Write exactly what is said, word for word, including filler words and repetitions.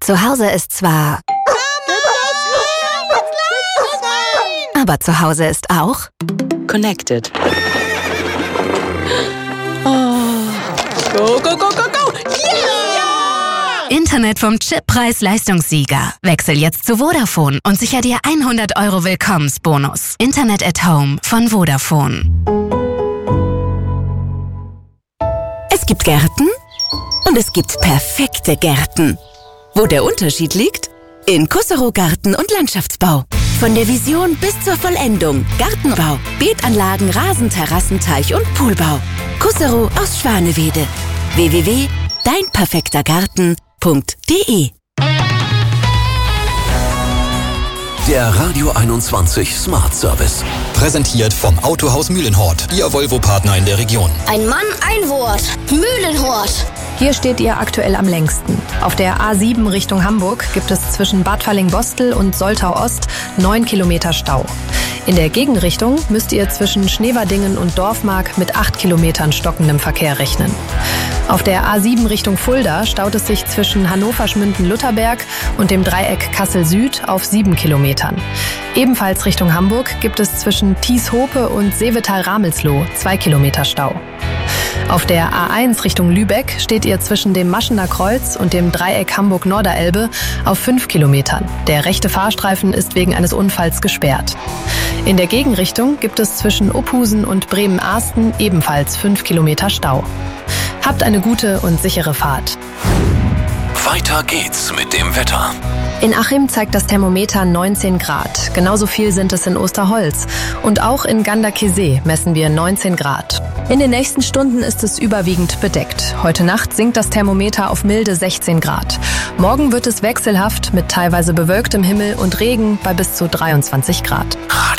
Zu Hause ist zwar... Aber zu Hause ist auch... Connected. Oh. Go, go, go, go, go! Yeah! Internet vom Chip Preis-Leistungssieger. Wechsel jetzt zu Vodafone und sicher dir hundert Euro Willkommensbonus. Internet at Home von Vodafone. Es gibt Gärten und es gibt perfekte Gärten. Wo der Unterschied liegt? In Kusserow Garten- und Landschaftsbau. Von der Vision bis zur Vollendung. Gartenbau, Beetanlagen, Rasenterrassen, Teich- und Poolbau. Kusserow aus Schwanewede. w w w punkt dein perfekter garten punkt d e Der Radio einundzwanzig Smart Service. Präsentiert vom Autohaus Mühlenhort, Ihr Volvo-Partner in der Region. Ein Mann, ein Wort. Mühlenhort. Hier steht ihr aktuell am längsten. Auf der A sieben Richtung Hamburg gibt es zwischen Bad Falling-Bostel und Soltau-Ost neun Kilometer Stau. In der Gegenrichtung müsst ihr zwischen Schneverdingen und Dorfmark mit acht Kilometern stockendem Verkehr rechnen. Auf der A sieben Richtung Fulda staut es sich zwischen Hannover-Schmünden-Lutherberg und dem Dreieck Kassel-Süd auf sieben Kilometern. Ebenfalls Richtung Hamburg gibt es zwischen Thies-Hope und Seevetal-Ramelsloh zwei Kilometer Stau. Auf der A eins Richtung Lübeck steht ihr zwischen dem Maschener Kreuz und dem Dreieck Hamburg-Norderelbe auf fünf Kilometern. Der rechte Fahrstreifen ist wegen eines Unfalls gesperrt. In der Gegenrichtung gibt es zwischen Uphusen und Bremen-Arsten ebenfalls fünf Kilometer Stau. Habt eine gute und sichere Fahrt. Weiter geht's mit dem Wetter. In Achim zeigt das Thermometer neunzehn Grad. Genauso viel sind es in Osterholz. Und auch in Ganderkesee messen wir neunzehn Grad. In den nächsten Stunden ist es überwiegend bedeckt. Heute Nacht sinkt das Thermometer auf milde sechzehn Grad. Morgen wird es wechselhaft mit teilweise bewölktem Himmel und Regen bei bis zu dreiundzwanzig Grad.